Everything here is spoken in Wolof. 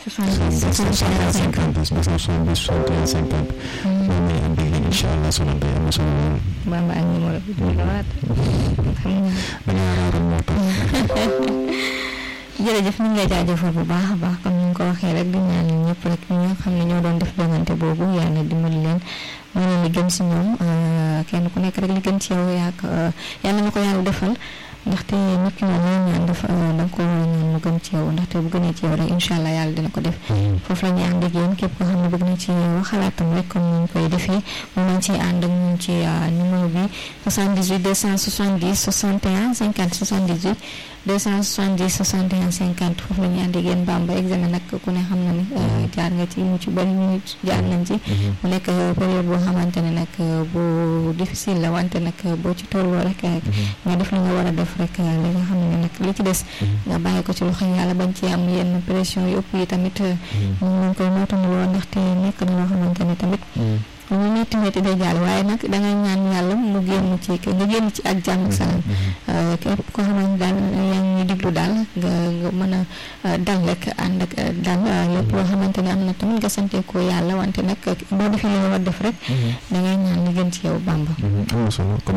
70 moom lay andi léegi incha allah sunu ndey am na solo lool. Bamba ak numéro bi du la waat da ngaa raaroon moo tax. jërëjëf ñu ngi lay jaajëfal bu baax a baax comme ni nga ko waxee rek di ñaan ñëpp rek ñi nga xam ne ñoo doon def jongante boobu yàlla dimbali leen moo leen li gën si ñoom kenn ku nekk rek li gën ci yow yàlla na ko yàlla defal ndaxte nit ki moom ñoo ñaan dafa da nga ko war a ñaan mu gën ci yow ndaxte bu gënee ci yow rek incha allah yàlla dina ko def foofu la ñuy ànd ak yéen képp koo xam ne bëgg na ci wax xalaatam rek comme ni ñu koy defee mu nañ ci ànd ak ñun ci numéro bi 78 270 61 50 78 270 61 50 foofu la ñuy ànd ak yéen Bamba examen nag ku ne xam na ne jaar nga ci mu ci bari ñu jaar nañ ci mu nekk période boo xamante ne nag bu difficile la wante nag boo ci tolloo rek nga def li nga war a def rek li nga xam ne nag li ci des nga bàyyi ko ci loxo yàlla bañ ci am yenn pression yëpp yi tamit ñu ngi koy moytandiloo ndaxte nekk na loo xamante ne tamit lu metti metti day jàll waaye nag dangay ñaan yàlla mu génn ci nga génn ci ak jàmm ak salaam képp koo xamante daal yaa ngi diglu daal nga mën a dal rek ànd ak dal lépp loo xamante ne am na tamit nga sante ko yàlla wante nag boo defee li nga war def rek dangay ñaan li gën ci yow Bamba. am na solo.